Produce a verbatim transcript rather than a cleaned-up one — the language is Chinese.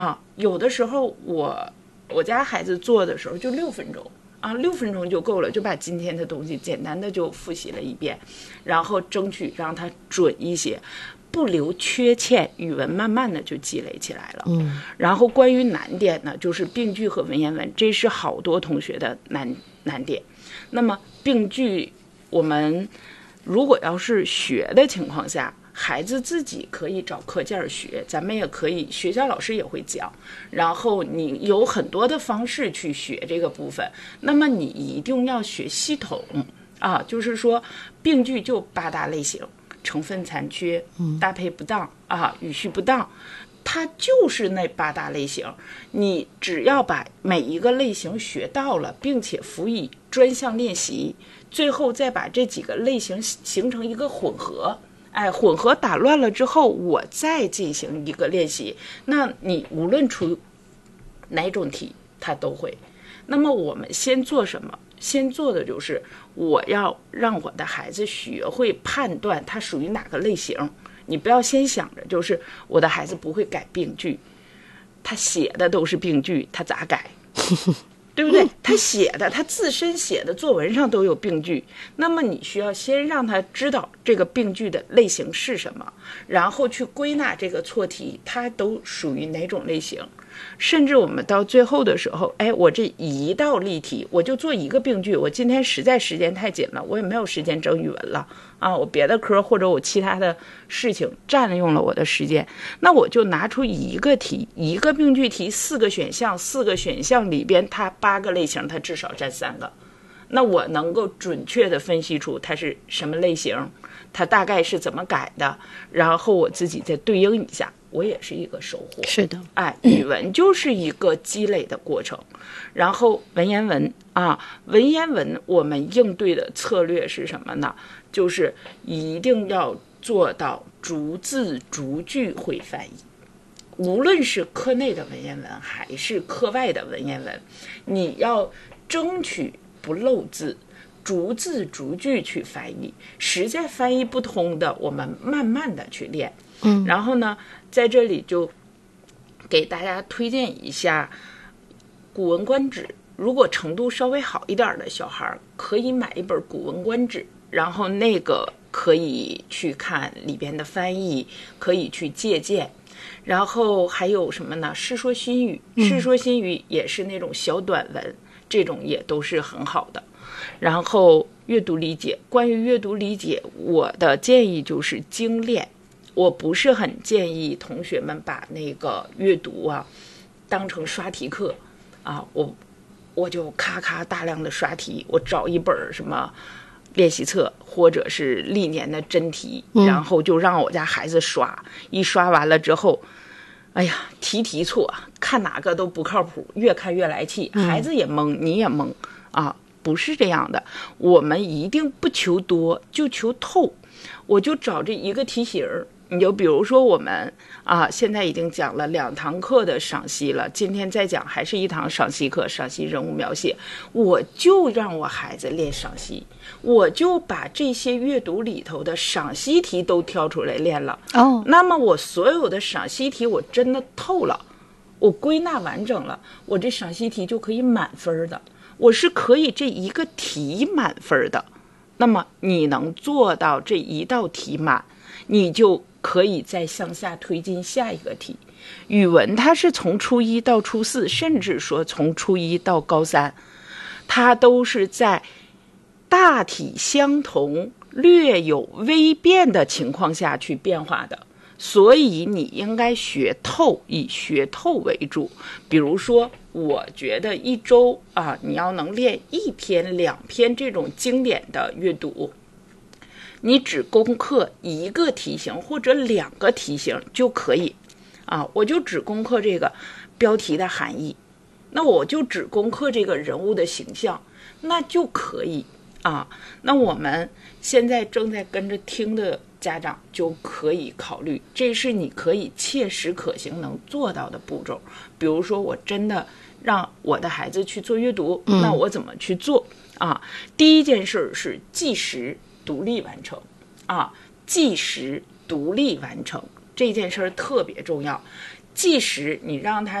啊，有的时候我我家孩子做的时候就六分钟啊，六分钟就够了，就把今天的东西简单的就复习了一遍，然后争取让他准一些，不留缺欠，语文慢慢的就积累起来了。 嗯， 然后关于难点呢，就是病句和文言文，这是好多同学的难难点。那么病句我们如果要是学的情况下，孩子自己可以找课件学，咱们也可以，学校老师也会讲，然后你有很多的方式去学这个部分。那么你一定要学系统啊，就是说病句就八大类型，成分残缺，搭配不当啊，语序不当，它就是那八大类型。你只要把每一个类型学到了，并且辅以专项练习，最后再把这几个类型形成一个混合。哎，混合打乱了之后，我再进行一个练习，那你无论出哪种题，它都会。那么我们先做什么？先做的就是我要让我的孩子学会判断它属于哪个类型。你不要先想着就是我的孩子不会改病句，他写的都是病句，他咋改？对不对？他写的，他自身写的作文上都有病句，那么你需要先让他知道这个病句的类型是什么，然后去归纳这个错题，它都属于哪种类型。甚至我们到最后的时候，哎，我这一道例题我就做一个病句，我今天实在时间太紧了，我也没有时间整语文了啊，我别的科或者我其他的事情占用了我的时间，那我就拿出一个题，一个病句题，四个选项，四个选项里边它八个类型，它至少占三个，那我能够准确的分析出它是什么类型，它大概是怎么改的，然后我自己再对应一下，我也是一个收获。 是的， 哎，语文就是一个积累的过程。然后文言文啊，文言文我们应对的策略是什么呢？就是一定要做到逐字逐句会翻译。无论是课内的文言文还是课外的文言文，你要争取不漏字，逐字逐句去翻译。实在翻译不通的，我们慢慢的去练。 嗯， 然后呢，在这里就给大家推荐一下《古文观止》，如果程度稍微好一点的小孩，可以买一本《古文观止》，然后那个可以去看里边的翻译，可以去借鉴。然后还有什么呢？《世说新语》，《世说新语》也是那种小短文，这种也都是很好的。然后阅读理解，关于阅读理解，我的建议就是精炼。我不是很建议同学们把那个阅读啊当成刷题课啊，我我就咔咔大量的刷题，我找一本什么练习册或者是历年的真题，然后就让我家孩子刷，一刷完了之后，哎呀，题题错，看哪个都不靠谱，越看越来气，孩子也懵，你也懵啊，不是这样的，我们一定不求多，就求透。我就找这一个题型，你就比如说我们啊，现在已经讲了两堂课的赏析了，今天再讲还是一堂赏析课，赏析人物描写，我就让我孩子练赏析，我就把这些阅读里头的赏析题都挑出来练了。 哦， 那么我所有的赏析题我真的透了，我归纳完整了，我这赏析题就可以满分的，我是可以这一个题满分的。那么你能做到这一道题满，你就可以再向下推进下一个题。语文它是从初一到初四，甚至说从初一到高三，它都是在大体相同、略有微变的情况下去变化的。所以你应该学透，以学透为主。比如说，我觉得一周啊，你要能练一篇、两篇这种经典的阅读，你只攻克一个题型或者两个题型就可以啊。我就只攻克这个标题的含义，那我就只攻克这个人物的形象，那就可以啊。那我们现在正在跟着听的家长就可以考虑，这是你可以切实可行能做到的步骤。比如说我真的让我的孩子去做阅读，嗯、那我怎么去做啊？第一件事是计时独立完成啊，计时独立完成这件事特别重要。 即使你让他